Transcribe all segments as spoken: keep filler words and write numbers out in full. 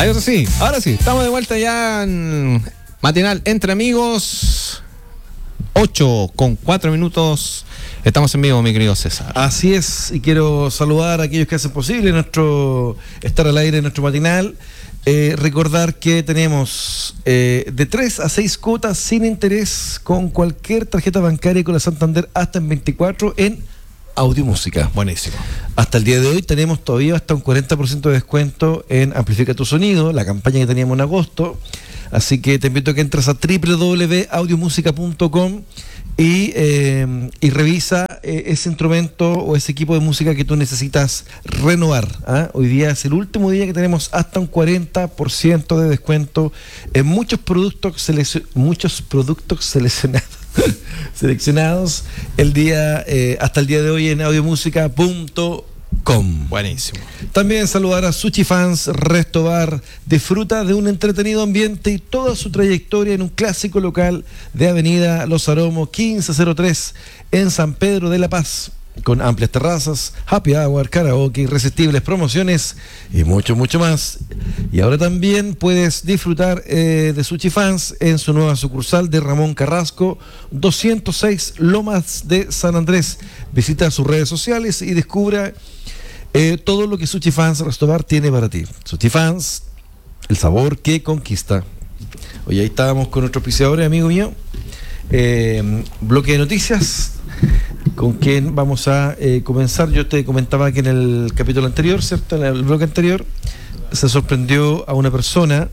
Ahora sí, ahora sí, estamos de vuelta ya en Matinal Entre Amigos. ocho con cuatro minutos. Estamos en vivo, mi querido César. Así es, y quiero saludar a aquellos que hacen posible nuestro estar al aire en nuestro matinal. Eh, recordar que tenemos eh, de tres a seis cuotas sin interés con cualquier tarjeta bancaria y con la Santander hasta en veinticuatro en Audio Música. Buenísimo. Hasta el día de hoy tenemos todavía hasta un cuarenta por ciento de descuento en Amplifica tu Sonido, la campaña que teníamos en agosto. Así que te invito a que entres a doble u doble u doble u punto audio música punto com y, eh, y revisa eh, ese instrumento o ese equipo de música que tú necesitas renovar. ¿ah? Hoy día es el último día que tenemos hasta un cuarenta por ciento de descuento en muchos productos, selec- muchos productos seleccionados. seleccionados el día eh, hasta el día de hoy en audio música punto com. Buenísimo. También saludar a Sushi Fans Resto Bar. Disfruta de un entretenido ambiente y toda su trayectoria en un clásico local de Avenida Los Aromos quince cero tres en San Pedro de la Paz, con amplias terrazas, happy hour, karaoke, irresistibles promociones y mucho, mucho más. Y ahora también puedes disfrutar eh, de Sushi Fans en su nueva sucursal de Ramón Carrasco, doscientos seis Lomas de San Andrés. Visita sus redes sociales y descubra eh, todo lo que Sushi Fans Resto Bar tiene para ti. Sushi Fans, el sabor que conquista. Hoy ahí estábamos con nuestro auspiciador, amigo mío. Eh, bloque de noticias. ¿Con quién vamos a eh, comenzar? Yo te comentaba que en el capítulo anterior, ¿cierto? En el bloque anterior, se sorprendió a una persona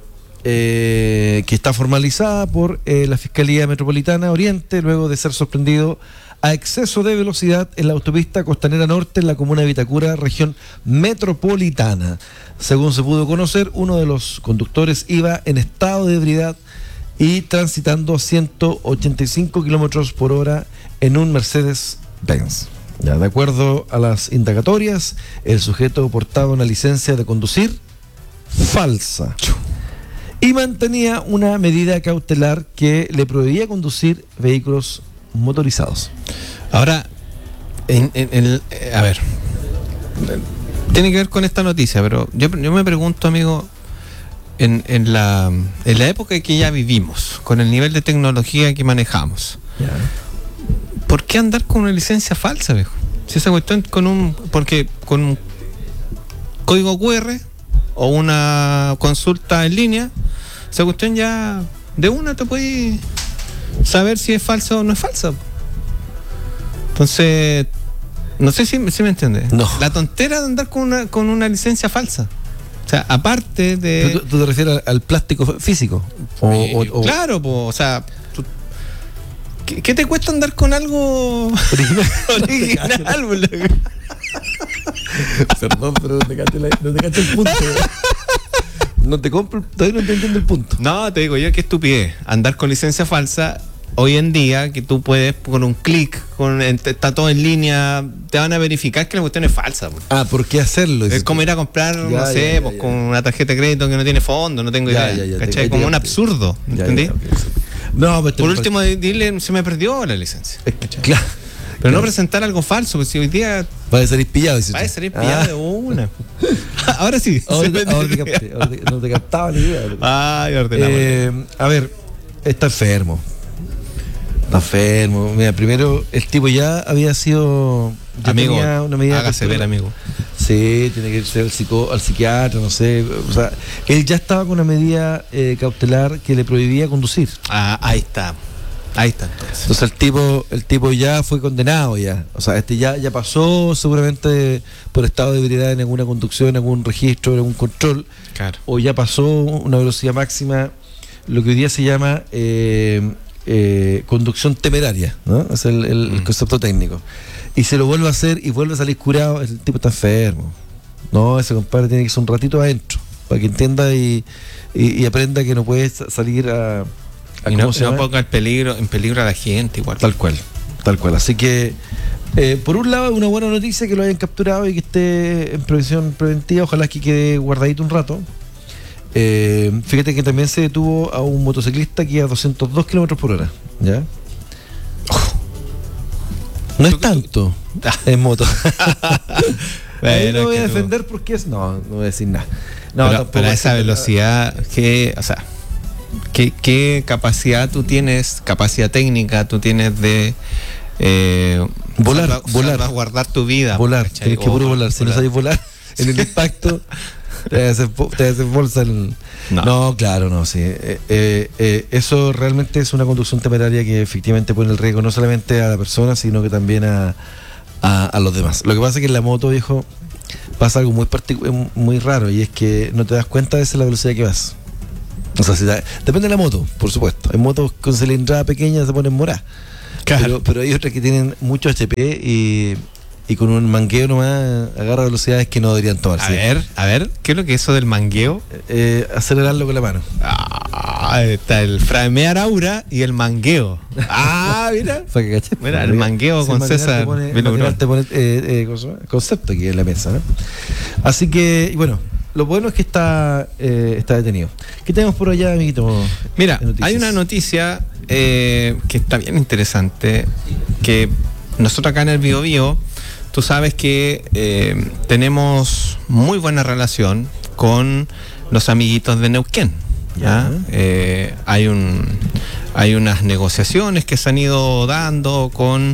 eh, que está formalizada por eh, la Fiscalía Metropolitana Oriente, luego de ser sorprendido a exceso de velocidad en la autopista Costanera Norte en la comuna de Vitacura, región metropolitana. Según se pudo conocer, uno de los conductores iba en estado de ebriedad y transitando a ciento ochenta y cinco kilómetros por hora en un Mercedes-Benz. Ya, de acuerdo a las indagatorias, el sujeto portaba una licencia de conducir falsa y mantenía una medida cautelar que le prohibía conducir vehículos motorizados. Ahora, en, en, en, eh, a ver, tiene que ver con esta noticia, pero yo, yo me pregunto, amigo, en, en, la, en la época que ya vivimos, con el nivel de tecnología que manejamos, Ya. ¿por qué andar con una licencia falsa, viejo? Si esa cuestión con un, porque con un código cu erre o una consulta en línea, esa cuestión ya de una te puede saber si es falsa o no es falsa. Entonces, no sé si, si me entiendes. No. La tontera de andar con una, con una licencia falsa. O sea, aparte de... ¿Tú, tú te refieres al, al plástico físico? O, Eh, o- o- claro, po, o sea, tú- ¿qué, qué te cuesta andar con algo Original. original, boludo? Perdón, pero no te cacho, la- no te cacho el punto. No te compro, todavía no te entiendo el punto. No, te digo yo, qué estupidez. Andar con licencia falsa hoy en día, que tú puedes con un clic, con, está todo en línea, te van a verificar que la cuestión es falsa. Po. Ah, ¿por qué hacerlo? Es como ir a comprar, Ya, no ya, sé, ya, pues ya. con una tarjeta de crédito que no tiene fondo, no tengo Ya, idea. ya, ya, ¿Cachai? te- Como te- un te- absurdo, Ya, ¿entendí? ya, okay. No, pero te- Por último, dile, se me perdió la licencia. Eh, claro. Pero no presentar algo falso, porque si hoy día Va a salir pillado. dices va a tú. salir pillado Ah. de una. Ahora sí. Ahora, se me te- ahora te entendió. capté, ahora te- no te captaba la idea. Ay, ordenamos. Eh, a ver, está enfermo. Está enfermo. Mira, primero, el tipo ya había sido. Ya amigo, tenía una medida hágase ver, cautelar. amigo. Sí, tiene que irse al, psico, al psiquiatra, no sé. O sea, él ya estaba con una medida eh, cautelar que le prohibía conducir. Ah, ahí está. Ahí está entonces. Entonces el tipo, el tipo ya fue condenado ya. O sea, este ya, ya pasó seguramente por estado de ebriedad en alguna conducción, en algún registro, en algún control. Claro. O ya pasó una velocidad máxima, lo que hoy día se llama eh, eh, conducción temeraria, ¿no? Es el, el, el concepto técnico. Y se lo vuelve a hacer y vuelve a salir curado, el tipo está enfermo. No, ese compadre tiene que irse un ratito adentro, para que entienda y, y, y aprenda que no puede sa- salir a... a Y no, ¿cómo se no llama? ponga en peligro, en peligro a la gente igual. Tal cual, tal cual. Así que, eh, por un lado, es una buena noticia que lo hayan capturado y que esté en previsión preventiva. Ojalá que quede guardadito un rato. Eh, fíjate que también se detuvo a un motociclista que iba a doscientos dos kilómetros por hora. ¿Ya? No es tanto en moto. Ahí Bueno, lo voy es a que defender porque es. No, no voy a decir nada. No, pero, tampoco pero a es esa que- velocidad, ¿qué, o sea, ¿qué, qué capacidad tú tienes, capacidad técnica tú tienes de eh, Volar, salva- volar. salvaguardar tu vida? Volar, ¿cachai? tienes que O puro volar. Si no sabes volar, en el impacto te vas a hacer, po- te vas a hacer bolsa el... No. no. claro, no, sí. Eh, eh, eh, eso realmente es una conducción temeraria que efectivamente pone en riesgo no solamente a la persona, sino que también a, a, a los demás. Lo que pasa es que en la moto, viejo, pasa algo muy particu- muy raro, y es que no te das cuenta de la velocidad que vas. O sea, si da- depende de la moto, por supuesto. Hay motos con cilindrada pequeña se ponen moradas. Claro. Pero, pero hay otras que tienen mucho H P y, y con un mangueo nomás agarra velocidades que no deberían tomarse. A ver, a ver, ¿qué es lo que es eso del mangueo? Eh, acelerarlo con la mano. Ah, está el framear aura y el mangueo. Ah, mira. Para que caché. Mira, el mangueo Sí, con Matinal César te pone- Villagrán. Matinal te pone, eh, eh, ¿cómo se llama? Concepto aquí en la mesa, ¿no? Así que, y bueno, lo bueno es que está, eh, está detenido. ¿Qué tenemos por allá, amiguito? Mira, de noticias? hay una noticia eh, que está bien interesante, que nosotros acá en el Bio Bio, tú sabes que eh, tenemos muy buena relación con los amiguitos de Neuquén. ¿ya? Ya. Eh, hay un hay unas negociaciones que se han ido dando con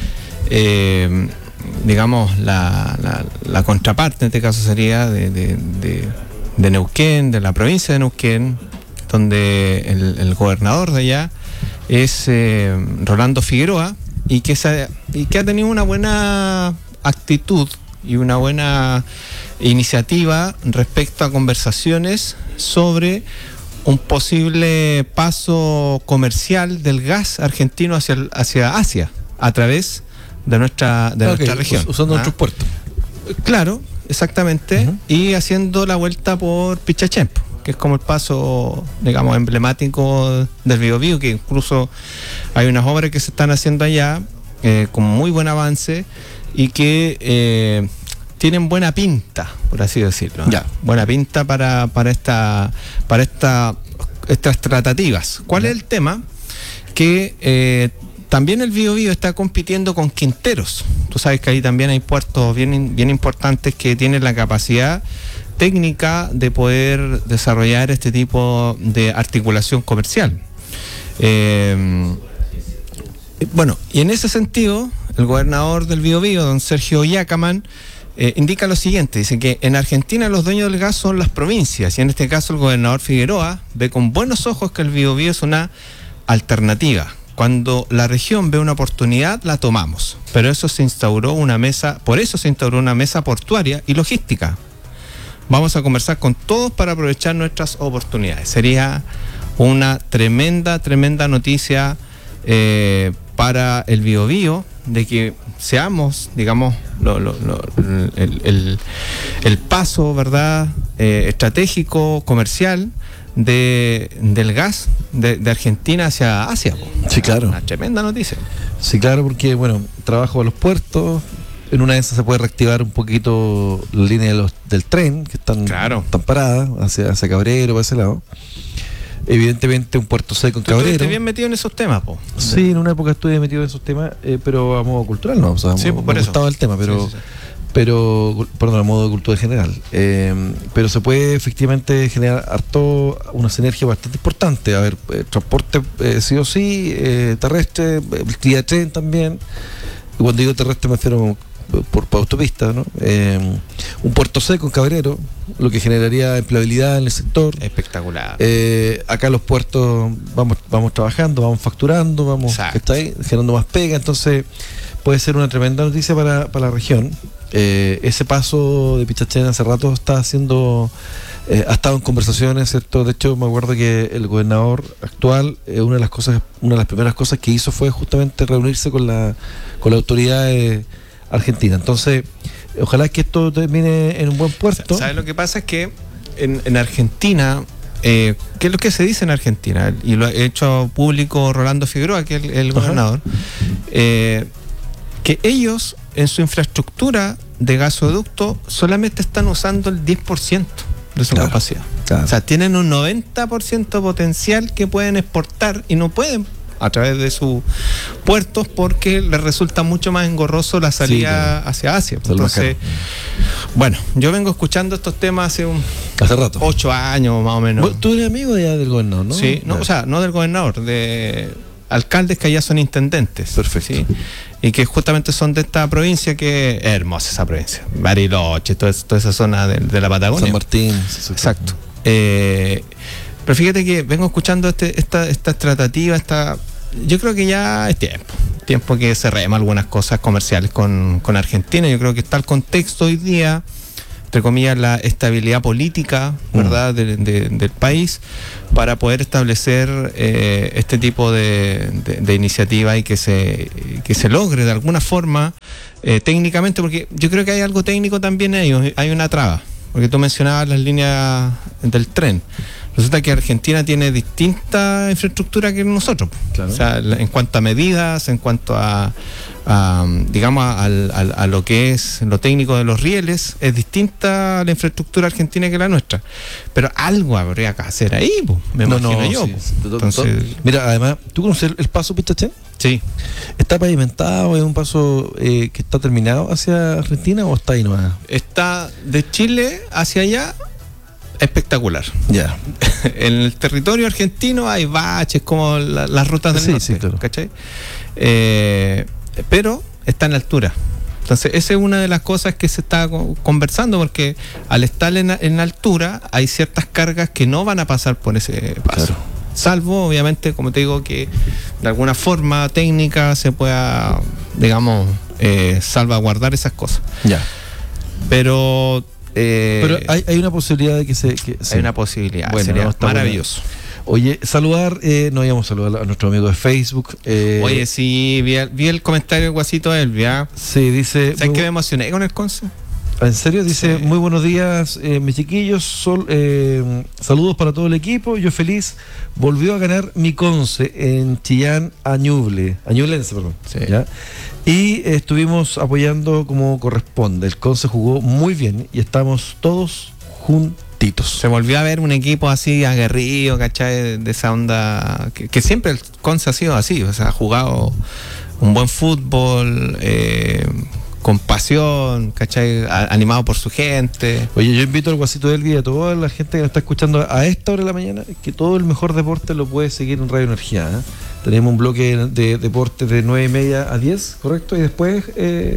eh, digamos la, la, la contraparte, en este caso sería de, de, de, de Neuquén, de la provincia de Neuquén, donde el, el gobernador de allá es eh, Rolando Figueroa, y que, se, y que ha tenido una buena actitud y una buena iniciativa respecto a conversaciones sobre un posible paso comercial del gas argentino hacia, el- hacia Asia a través de nuestra, de Ok, nuestra región. us- Usando ¿ah? nuestros puertos. Claro, exactamente, Ujú. y haciendo la vuelta por Pichachempo, que es como el paso, digamos, emblemático del Biobío, que incluso hay unas obras que se están haciendo allá eh, con muy buen avance y que eh, tienen buena pinta, por así decirlo. Ya. Buena pinta para, para esta para esta estas tratativas. ¿Cuál Ya. es el tema? Que eh, también el Biobío está compitiendo con Quinteros. Tú sabes que ahí también hay puertos bien, bien importantes que tienen la capacidad técnica de poder desarrollar este tipo de articulación comercial. Eh, bueno, y en ese sentido, el gobernador del Biobío, don Sergio Yacaman, eh, indica lo siguiente: dice que en Argentina los dueños del gas son las provincias, y en este caso el gobernador Figueroa ve con buenos ojos que el Biobío es una alternativa. Cuando la región ve una oportunidad, la tomamos. Pero eso se instauró una mesa, por eso se instauró una mesa portuaria y logística. Vamos a conversar con todos para aprovechar nuestras oportunidades. Sería una tremenda, tremenda noticia eh, para el Biobío, de que seamos, digamos, lo, lo, lo, el, el, el paso, ¿verdad?, eh, estratégico, comercial de, del gas de, de Argentina hacia Asia. Po. Sí, claro. Una tremenda noticia. Sí, claro, porque, bueno, trabajo a los puertos. En una de esas se puede reactivar un poquito la línea de los, del tren, que están, Claro. están paradas, hacia, hacia Cabrero, para ese lado. Evidentemente un puerto seco en Tú estuviste Cabrero. bien metido en esos temas, po. Sí, en una época estuve metido en esos temas, eh, pero a modo cultural, ¿no? O sea, Sí, me, pues, por me eso. gustaba el tema, pero, Sí, sí, sí. pero perdón, a modo de cultura general. Eh, pero se puede efectivamente generar harto, una sinergia bastante importante. A ver, eh, transporte eh, sí o sí, eh, terrestre, eh, vía de tren también. Y cuando digo terrestre me refiero por, por autopista, ¿no? Eh, un puerto seco en Cabrero, lo que generaría empleabilidad en el sector. Espectacular. Eh, acá los puertos vamos vamos trabajando, vamos facturando, vamos Exacto. está ahí, generando más pega, entonces puede ser una tremenda noticia para, para la región. Eh, ese paso de Pichachén hace rato está haciendo, eh, ha estado en conversaciones, ¿cierto? De hecho, me acuerdo que el gobernador actual, eh, una de las cosas, una de las primeras cosas que hizo fue justamente reunirse con la con la autoridad eh, argentina. Entonces, ojalá que esto termine en un buen puerto. ¿Sabes lo que pasa? Es que en, en Argentina, eh, ¿qué es lo que se dice en Argentina? Y lo ha hecho público Rolando Figueroa, que es el, el gobernador, eh, que ellos en su infraestructura de gasoducto solamente están usando el diez por ciento de su Claro, capacidad. claro. O sea, tienen un noventa por ciento potencial que pueden exportar y no pueden a través de sus puertos porque les resulta mucho más engorroso la salida Sí, claro. hacia Asia. Sale más Entonces, Bueno, yo vengo escuchando estos temas hace un hace rato. Ocho años más o menos. Tú eres amigo ya del gobernador, ¿no? Sí, no, o sea, no del gobernador, de alcaldes que allá son intendentes. Perfecto. ¿Sí? Y que justamente son de esta provincia, que es hermosa esa provincia. Bariloche, toda, toda esa zona de, de la Patagonia. San Martín. Exacto. Eh, pero fíjate que vengo escuchando este, esta, esta tratativa, esta, yo creo que ya es tiempo. Tiempo que cerremos algunas cosas comerciales con, con Argentina. Yo creo que está el contexto hoy día, entre comillas, la estabilidad política, ¿verdad?, mm. de, de, del país, para poder establecer eh, este tipo de, de, de iniciativa y que se, que se logre de alguna forma eh, técnicamente, porque yo creo que hay algo técnico también en ellos, hay una traba, porque tú mencionabas las líneas del tren. Resulta que Argentina tiene distinta infraestructura que nosotros, claro. O sea, en cuanto a medidas, en cuanto a, a digamos, a, a, a lo que es lo técnico de los rieles, es distinta la infraestructura argentina que la nuestra. Pero algo habría que hacer ahí, pues, me no, imagino no, yo. Sí. Entonces, mira, además, ¿tú conoces el paso Pistachen? Sí. ¿Está pavimentado? ¿Es un paso eh, que está terminado hacia Argentina o está ahí nomás? Está de Chile hacia allá. Espectacular. Ya. En el territorio argentino hay baches como la, las rutas del sí, norte, sí, claro. ¿cachai? Eh, pero está en altura. Entonces, esa es una de las cosas que se está conversando, porque al estar en, en altura hay ciertas cargas que no van a pasar por ese paso. Claro. Salvo, obviamente, como te digo, que de alguna forma técnica se pueda, digamos, eh, salvaguardar esas cosas. Ya. Pero Eh, Pero hay, hay una posibilidad de que se... Que, hay sí. una posibilidad, bueno, sería no, maravilloso. Bueno. Oye, saludar, eh, no íbamos a saludar a nuestro amigo de Facebook. Eh, Oye, sí, vi, vi el comentario del Guasito de Elvia. Sí, dice... ¿Sabes que me emocioné con el Conce? ¿En serio? Dice, sí. Muy buenos días, eh, mis chiquillos, sol, eh, saludos para todo el equipo, yo feliz, volvió a ganar mi Conce en Chillán Añuble, Añublense, perdón. Sí. ¿Ya? Y eh, estuvimos apoyando como corresponde, el Conce jugó muy bien y estamos todos juntitos. Se volvió a ver un equipo así aguerrido, ¿cachai? De esa onda, que, que siempre el Conce ha sido así, o sea, ha jugado un buen fútbol, eh, con pasión, ¿cachai? A, animado por su gente. Oye, yo invito al Guasito del Día, a toda la gente que nos está escuchando a esta hora de la mañana, que todo el mejor deporte lo puede seguir en Radio Energía, ¿eh? Tenemos un bloque de deportes de nueve y media a diez, ¿correcto? Y después eh,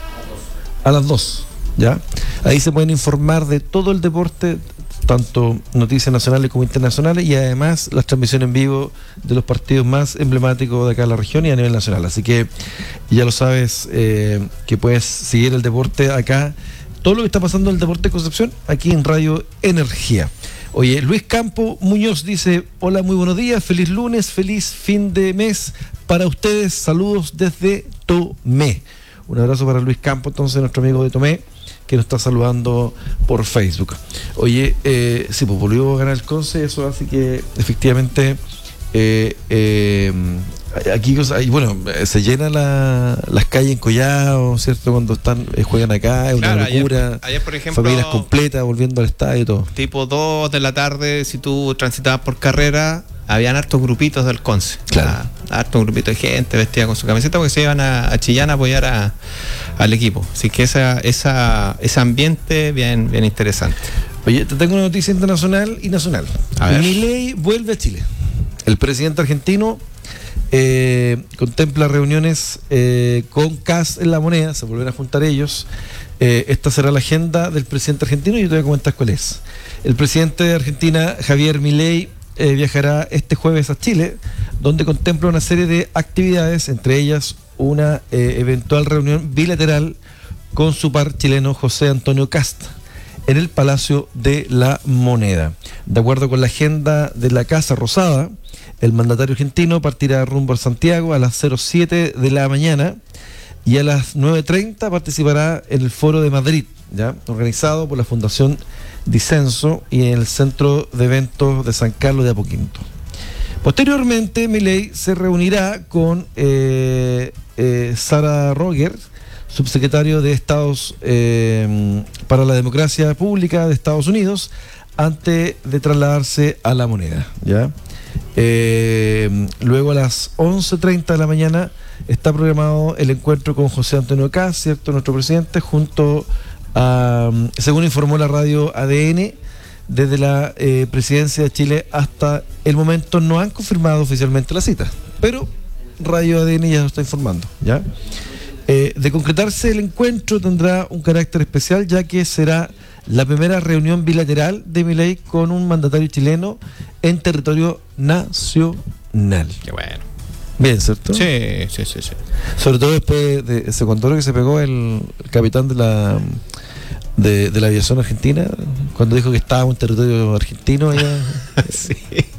a las dos, ¿ya? Ahí se pueden informar de todo el deporte, tanto noticias nacionales como internacionales, y además las transmisiones en vivo de los partidos más emblemáticos de acá en la región y a nivel nacional. Así que ya lo sabes, eh, que puedes seguir el deporte acá, todo lo que está pasando en el deporte de Concepción, aquí en Radio Energía. Oye, Luis Campo Muñoz dice, hola, muy buenos días, feliz lunes, feliz fin de mes para ustedes, saludos desde Tomé. Un abrazo para Luis Campo, entonces, nuestro amigo de Tomé, que nos está saludando por Facebook. Oye, eh, sí, pues volvió a ganar el Conce, eso hace que efectivamente eh, eh, aquí, bueno, se llenan la, las calles en Collao, ¿cierto? Cuando están eh, juegan acá, es claro, una locura. Ayer, ayer, por ejemplo, familias completas volviendo al estadio y todo. Tipo dos de la tarde, si tú transitabas por carrera, habían hartos grupitos del Conce. Claro. Ah, hartos grupitos de gente vestida con su camiseta porque se iban a, a Chillán a apoyar a, al equipo. Así que esa, esa, ese ambiente bien, bien interesante. Oye, te tengo una noticia internacional y nacional. Milei vuelve a Chile. El presidente argentino eh, contempla reuniones eh, con C A S en La Moneda, se vuelven a juntar ellos. Eh, esta será la agenda del presidente argentino y yo te voy a comentar cuál es. El presidente de Argentina, Javier Milei, eh, viajará este jueves a Chile, donde contempla una serie de actividades, entre ellas una eh, eventual reunión bilateral con su par chileno José Antonio Kast en el Palacio de la Moneda. De acuerdo con la agenda de la Casa Rosada, el mandatario argentino partirá rumbo a Santiago a las cero siete de la mañana y a las nueve treinta participará en el Foro de Madrid, ¿ya? Organizado por la Fundación Disenso y en el Centro de Eventos de San Carlos de Apoquinto. Posteriormente, Milei se reunirá con eh, eh, Sara Roger, subsecretario de Estados eh, para la Democracia Pública de Estados Unidos, antes de trasladarse a La Moneda, ¿ya? Eh, luego a las once treinta de la mañana está programado el encuentro con José Antonio Kast, ¿cierto? Nuestro presidente, junto a, según informó la radio A D N, desde la eh, presidencia de Chile hasta el momento no han confirmado oficialmente la cita, pero Radio A D N ya lo está informando, ¿ya? Eh, de concretarse el encuentro tendrá un carácter especial, ya que será la primera reunión bilateral de Milei con un mandatario chileno en territorio nacional. Qué bueno. Bien, ¿cierto? Sí, sí, sí, sí. Sobre todo después de ese condoro que se pegó el, el capitán de la de, de la aviación argentina, cuando dijo que estábamos en territorio argentino. Allá. Sí.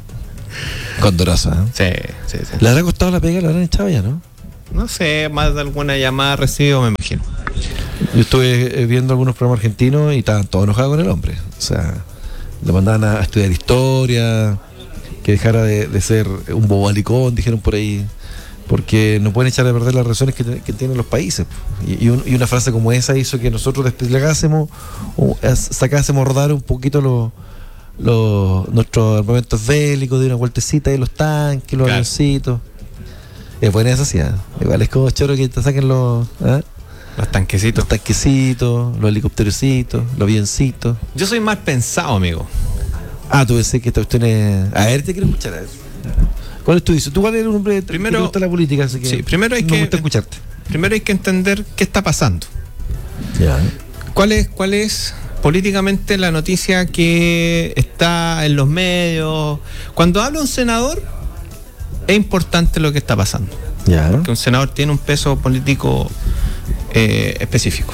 Condoraza, ¿eh? Sí, sí, sí. ¿Le habrá costado la pega? ¿La habrán echado ya, no? No sé, más de alguna llamada recibido, me imagino. Yo estuve eh, viendo algunos programas argentinos y estaban todos enojados con el hombre. O sea, le mandaban a, a estudiar historia, que dejara de, de ser un bobalicón, dijeron por ahí, porque no pueden echar a perder las relaciones que, que tienen los países. Y, y, un, y una frase como esa hizo que nosotros desplegásemos, o sacásemos a rodar un poquito los, los, nuestros armamentos bélicos, de una vueltecita de los tanques, los claro. avioncitos. Es buena esa sociedad. Igual es como choro que te saquen los, ¿eh? Los tanquecitos. Los tanquecitos, los helicópterocitos, los avioncitos. Yo soy mal pensado, amigo. Ah, tú decís que esta cuestión es... A ver, te quiero escuchar. A ver. ¿Cuál es tu dice? Tú igual eres un hombre primero, que te gusta la política, así que sí, primero hay me que, gusta escucharte. Primero hay que entender qué está pasando. Ya. ¿Cuál es, cuál es políticamente la noticia que está en los medios? Cuando habla un senador, es importante lo que está pasando. Ya. Porque un senador tiene un peso político eh, específico.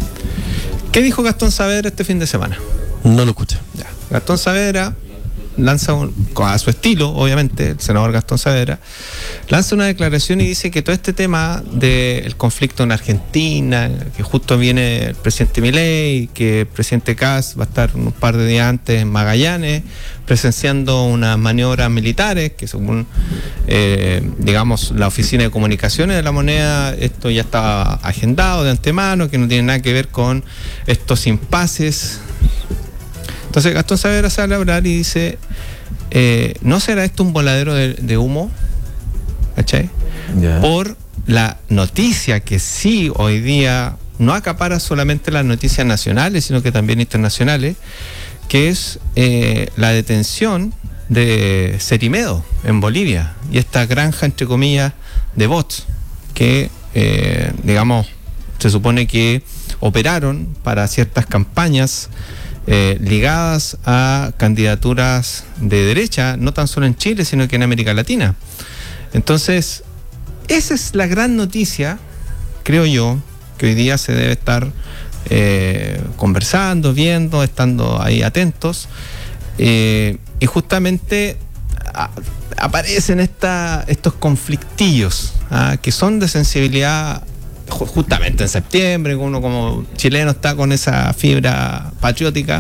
¿Qué dijo Gastón Saavedra este fin de semana? No lo escuché. Ya. Gastón Saavedra lanza un, a su estilo, obviamente, el senador Gastón Saavedra lanza una declaración y dice que todo este tema del conflicto en Argentina, que justo viene el presidente Milei, que el presidente Kast va a estar un par de días antes en Magallanes presenciando unas maniobras militares que según eh, digamos la Oficina de Comunicaciones de la Moneda, esto ya estaba agendado de antemano, que no tiene nada que ver con estos impases. Entonces Gastón Saavedra sale a hablar y dice, eh, ¿no será esto un voladero de, de humo? ¿Cachai? Ya. Por la noticia que sí hoy día no acapara solamente las noticias nacionales, sino que también internacionales, que es eh, la detención de Cerimedo en Bolivia y esta granja, entre comillas, de bots que, eh, digamos, se supone que operaron para ciertas campañas Eh, ligadas a candidaturas de derecha, no tan solo en Chile, sino que en América Latina. Entonces, esa es la gran noticia, creo yo, que hoy día se debe estar eh, conversando, viendo, estando ahí atentos. Eh, y justamente a, aparecen esta, estos conflictillos ¿ah? que son de sensibilidad. Justamente en septiembre, uno como chileno está con esa fibra patriótica,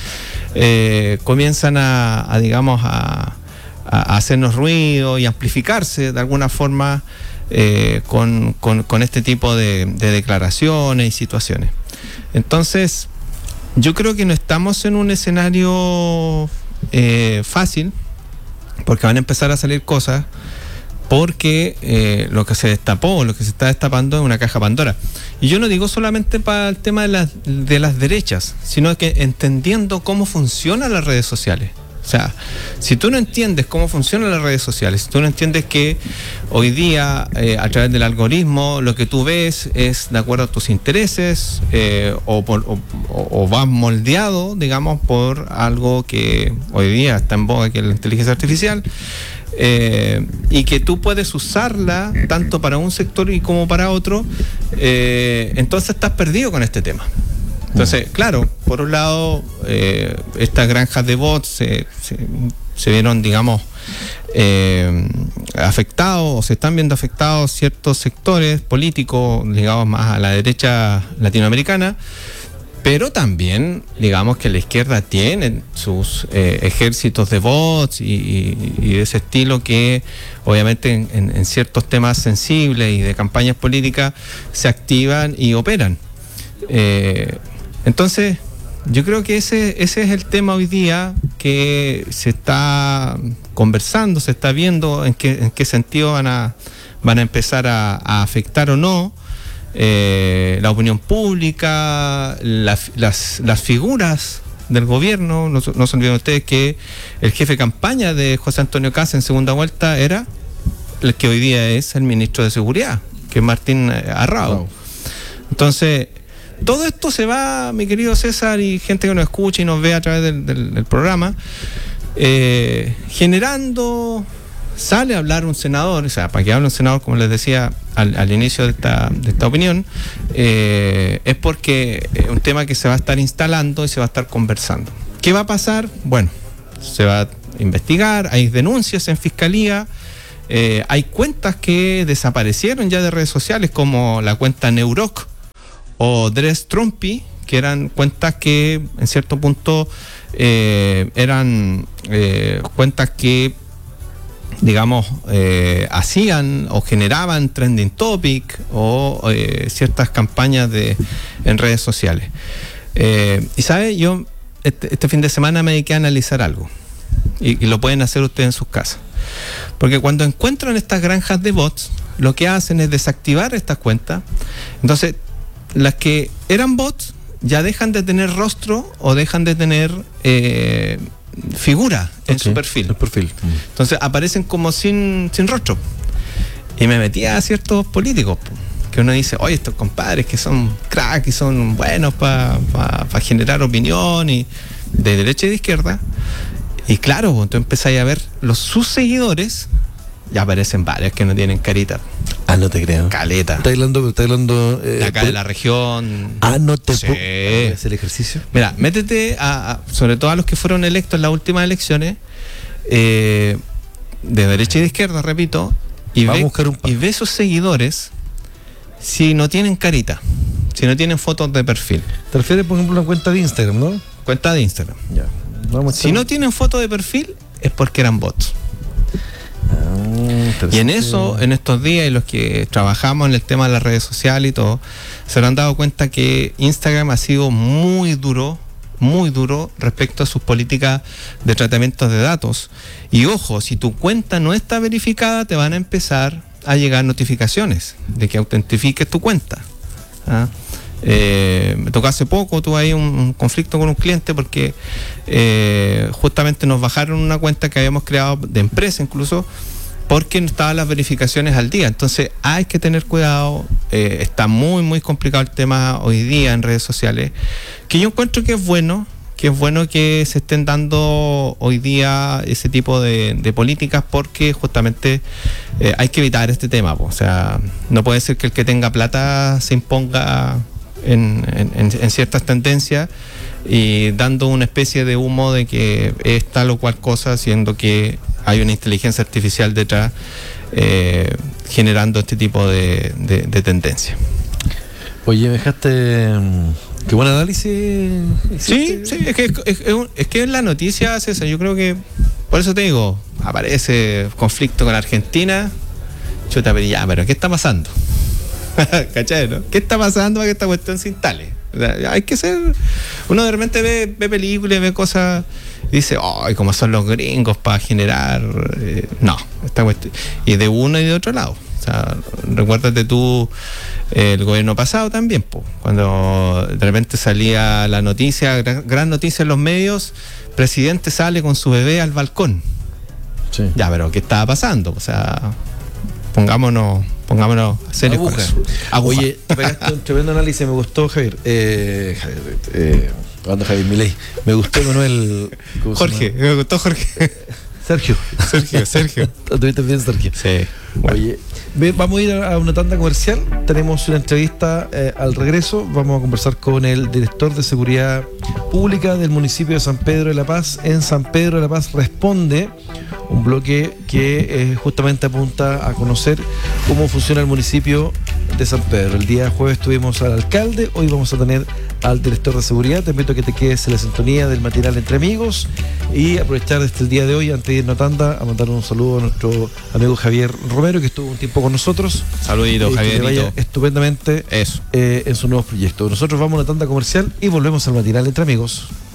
eh, comienzan a, a digamos, a, a hacernos ruido y amplificarse de alguna forma eh, con, con, con este tipo de, de declaraciones y situaciones. Entonces, yo creo que no estamos en un escenario eh, fácil, porque van a empezar a salir cosas. Porque eh, lo que se destapó, lo que se está destapando es una caja Pandora. Y yo no digo solamente para el tema de las, de las derechas, sino que entendiendo cómo funcionan las redes sociales. O sea, si tú no entiendes cómo funcionan las redes sociales, si tú no entiendes que hoy día eh, a través del algoritmo lo que tú ves es de acuerdo a tus intereses eh, o, por, o, o vas moldeado, digamos, por algo que hoy día está en boga, que es la inteligencia artificial, Eh, y que tú puedes usarla tanto para un sector y como para otro, eh, entonces estás perdido con este tema. Entonces, claro, por un lado, eh, estas granjas de bots se, se, se vieron, digamos, eh, afectados, o se están viendo afectados ciertos sectores políticos ligados más a la derecha latinoamericana, pero también, digamos que la izquierda tiene sus eh, ejércitos de bots y, y, y de ese estilo que obviamente en, en, en ciertos temas sensibles y de campañas políticas se activan y operan. Eh, entonces, yo creo que ese, ese es el tema hoy día que se está conversando, se está viendo en qué, en qué sentido van a, van a empezar a, a afectar o no eh, la opinión pública, la, las, las figuras del gobierno. No, no se olviden ustedes que el jefe de campaña de José Antonio Kast en segunda vuelta era el que hoy día es el ministro de Seguridad, que es Martín Arrao. Wow. Entonces, todo esto se va, mi querido César, y gente que nos escucha y nos ve a través del, del, del programa, eh, generando, sale a hablar un senador, o sea, para que hable un senador, como les decía al, al inicio de esta, de esta opinión, eh, es porque es un tema que se va a estar instalando y se va a estar conversando. ¿Qué va a pasar? Bueno, se va a investigar, hay denuncias en fiscalía, eh, hay cuentas que desaparecieron ya de redes sociales, como la cuenta Neuroc o Dress Trumpy, que eran cuentas que en cierto punto eh, eran eh, cuentas que digamos eh, hacían o generaban trending topic o eh, ciertas campañas de en redes sociales. Eh, y sabe, yo este, este fin de semana me dediqué a analizar algo, y, y lo pueden hacer ustedes en sus casas, porque cuando encuentran estas granjas de bots, lo que hacen es desactivar estas cuentas. Entonces, las que eran bots ya dejan de tener rostro o dejan de tener eh, figura en okay, su perfil. El perfil. Entonces aparecen como sin, sin rostro. Y me metí a ciertos políticos que uno dice, oye, estos compadres que son cracks y son buenos para pa, pa generar opinión, y de derecha y de izquierda. Y claro, tú empezáis a ver los sus seguidores, ya aparecen varios que no tienen carita. Ah, no te creo. Caleta. ¿Estás hablando, está hablando eh, de acá por... de la región? Ah, no te sí. puedo hacer ejercicio. Mira, métete a, a, sobre todo a los que fueron electos en las últimas elecciones, eh, de derecha y de izquierda, repito, y ve, un y ve sus seguidores si no tienen carita, si no tienen fotos de perfil. ¿Te refieres, por ejemplo, a una cuenta de Instagram, no? Cuenta de Instagram. Ya. Vamos si no tienen foto de perfil, es porque eran bots. Ah, y en eso, en estos días, y los que trabajamos en el tema de las redes sociales y todo, se han dado cuenta que Instagram ha sido muy duro, muy duro respecto a sus políticas de tratamiento de datos. Y ojo, si tu cuenta no está verificada, te van a empezar a llegar notificaciones de que autentifiques tu cuenta. ¿Ah? Eh, me tocó hace poco, tuve ahí un, un conflicto con un cliente porque eh, justamente nos bajaron una cuenta que habíamos creado de empresa incluso, porque no estaban las verificaciones al día. Entonces hay que tener cuidado, eh, está muy muy complicado el tema hoy día en redes sociales, que yo encuentro que es bueno, que es bueno que se estén dando hoy día ese tipo de, de políticas, porque justamente eh, hay que evitar este tema, po. O sea, no puede ser que el que tenga plata se imponga en, en, en ciertas tendencias y dando una especie de humo de que es tal o cual cosa, siendo que hay una inteligencia artificial detrás eh, generando este tipo de, de, de tendencia. Oye, me dejaste... Qué buen análisis. Sí, sí, es que es, es, es que en la noticia, César, yo creo que, por eso te digo, aparece conflicto con Argentina, chuta, pero ya, pero ¿qué está pasando? ¿Cachai, no? ¿Qué está pasando para que esta cuestión se instale? O sea, hay que ser, uno de repente ve, ve películas, ve cosas y dice, ay, como son los gringos para generar, eh, no, esta cuestión, y de uno y de otro lado. O sea, recuérdate tú eh, el gobierno pasado también, po, cuando de repente salía la noticia, gran, gran noticia en los medios, presidente sale con su bebé al balcón. Sí. Ya, pero ¿qué estaba pasando? O sea, pongámonos pongámonos serios con eso. Aguja. Oye, te pegaste un tremendo análisis, me gustó, Javier. Eh, Javier, eh, hablando de Javier Milei, me gustó Manuel. Jorge, me gustó Jorge. Sergio. Sergio, Sergio. ¿Tuviste bien, Sergio? Sí. Bueno. Oye, ve, vamos a ir a una tanda comercial. Tenemos una entrevista eh, al regreso. Vamos a conversar con el director de Seguridad Pública del municipio de San Pedro de la Paz. En San Pedro de la Paz responde, un bloque que eh, justamente apunta a conocer cómo funciona el municipio de San Pedro. El día jueves tuvimos al alcalde, hoy vamos a tener al director de seguridad. Te invito a que te quedes en la sintonía del matinal Entre Amigos y aprovechar desde el día de hoy, antes de irnos a tanda, a mandar un saludo a nuestro amigo Javier Romero, que estuvo un tiempo con nosotros. Saludito, eh, Javier. Que vaya estupendamente Eso. Eh, en su nuevo proyecto. Nosotros vamos a una tanda comercial y volvemos al matinal Entre Amigos.